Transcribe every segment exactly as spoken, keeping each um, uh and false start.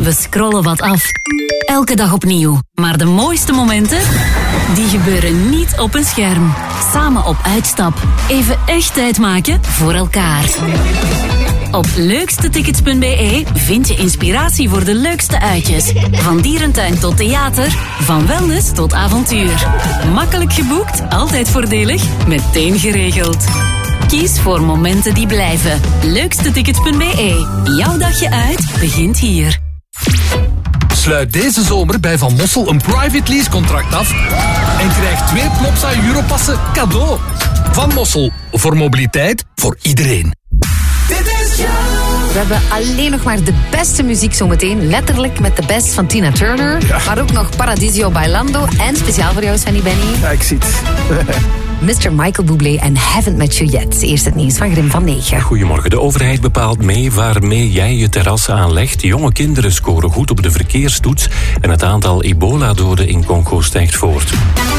We scrollen wat af. Elke dag opnieuw. Maar de mooiste momenten, die gebeuren niet op een scherm. Samen op uitstap. Even echt tijd maken voor elkaar. Op leukstetickets punt b e vind je inspiratie voor de leukste uitjes. Van dierentuin tot theater, van wellness tot avontuur. Makkelijk geboekt, altijd voordelig, meteen geregeld. Kies voor momenten die blijven. leukstetickets punt b e. Jouw dagje uit begint hier. Sluit deze zomer bij Van Mossel een private lease contract af en krijg twee Plopsa Europassen cadeau. Van Mossel, voor mobiliteit, voor iedereen. We hebben alleen nog maar de beste muziek zometeen. Letterlijk met de best van Tina Turner. Ja. Maar ook nog Paradiso Bailando. En speciaal voor jou, Svenny Benny. Ja, ik zie het. mister Michael Bublé en Haven't Met You Yet. Eerst het nieuws van Grim van negen. Goedemorgen. De overheid bepaalt mee waarmee jij je terras aanlegt. Jonge kinderen scoren goed op de verkeerstoets. En het aantal ebola-doden in Congo stijgt voort.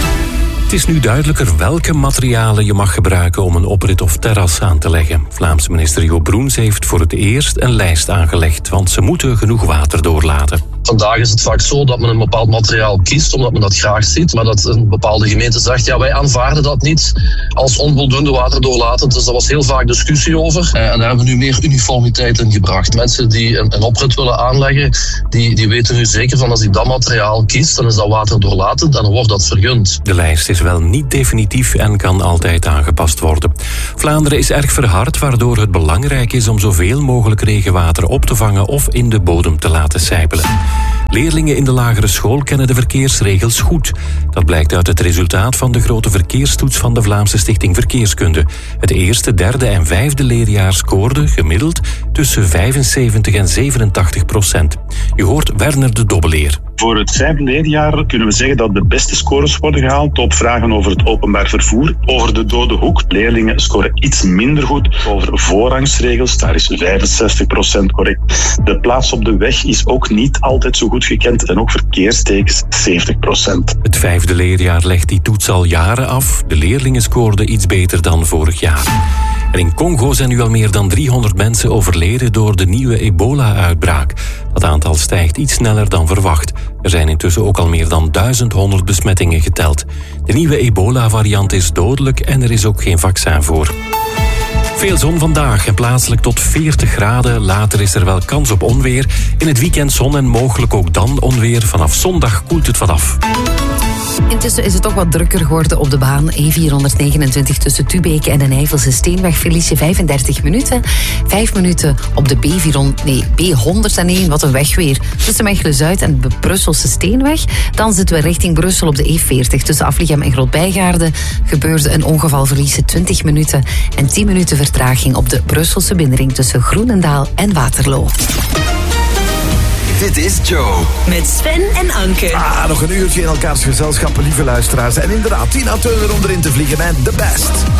Het is nu duidelijker welke materialen je mag gebruiken om een oprit of terras aan te leggen. Vlaamse minister Jo Broens heeft voor het eerst een lijst aangelegd, want ze moeten genoeg water doorlaten. Vandaag is het vaak zo dat men een bepaald materiaal kiest, omdat men dat graag ziet, maar dat een bepaalde gemeente zegt, ja, wij aanvaarden dat niet als onvoldoende waterdoorlatend. Dus daar was heel vaak discussie over. En daar hebben we nu meer uniformiteit in gebracht. Mensen die een, een oprit willen aanleggen, die, die weten nu zeker van als ik dat materiaal kies, dan is dat waterdoorlatend en dan wordt dat vergund. De lijst is wel niet definitief en kan altijd aangepast worden. Vlaanderen is erg verhard, waardoor het belangrijk is om zoveel mogelijk regenwater op te vangen of in de bodem te laten sijpelen. Leerlingen in de lagere school kennen de verkeersregels goed. Dat blijkt uit het resultaat van de grote verkeerstoets van de Vlaamse Stichting Verkeerskunde. Het eerste, derde en vijfde leerjaar scoorden gemiddeld tussen vijfenzeventig en zevenentachtig procent. Je hoort Werner de Dobbeleer. Voor het vijfde leerjaar kunnen we zeggen dat de beste scores worden gehaald op vragen over het openbaar vervoer. Over de dode hoek. Leerlingen scoren iets minder goed. Over voorrangsregels, daar is vijfenzestig procent correct. De plaats op de weg is ook niet altijd zo goed gekend en ook verkeerstekens zeventig procent. Het vijfde leerjaar legt die toets al jaren af. De leerlingen scoorden iets beter dan vorig jaar. En in Congo zijn nu al meer dan driehonderd mensen overleden door de nieuwe ebola-uitbraak. Dat aantal stijgt iets sneller dan verwacht. Er zijn intussen ook al meer dan duizend honderd besmettingen geteld. De nieuwe ebola-variant is dodelijk en er is ook geen vaccin voor. Veel zon vandaag en plaatselijk tot veertig graden. Later is er wel kans op onweer. In het weekend zon en mogelijk ook dan onweer. Vanaf zondag koelt het wat af. Intussen is het toch wat drukker geworden op de baan. E vierhonderdnegenentwintig tussen Tubeke en de Nijvelse Steenweg verlies je vijfendertig minuten. Vijf minuten op de B vierhonderd, nee, B honderdéén, wat een weg weer. Tussen Mechelen-Zuid en de Brusselse Steenweg. Dan zitten we richting Brussel op de E veertig. Tussen Aflichem en Groot-Bijgaarde gebeurde een ongeval, verlies je twintig minuten. En tien minuten vertraging op de Brusselse binnenring tussen Groenendaal en Waterloo. Dit is Joe. Met Sven en Anke. Ah, nog een uurtje in elkaars gezelschap, lieve luisteraars. En inderdaad, Tina Turner om erin te vliegen en The Best.